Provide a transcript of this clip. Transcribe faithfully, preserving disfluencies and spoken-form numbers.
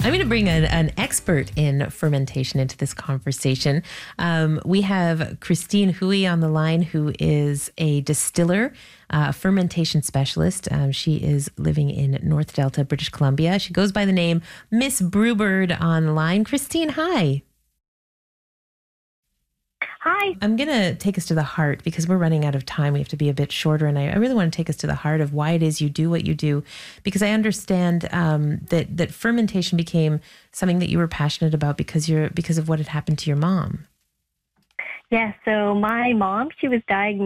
I'm going to bring an, an expert in fermentation into this conversation. Um, we have Christine Hui on the line, who is a distiller, uh, fermentation specialist. Um, she is living in North Delta, British Columbia. She goes by the name Miss Brewbird online. Christine, hi. Hi. I'm going to take us to the heart because we're running out of time. We have to be a bit shorter. And I, I really want to take us to the heart of why it is you do what you do, because I understand um, that, that fermentation became something that you were passionate about because you're because of what had happened to your mom. Yeah, so my mom, she was diagnosed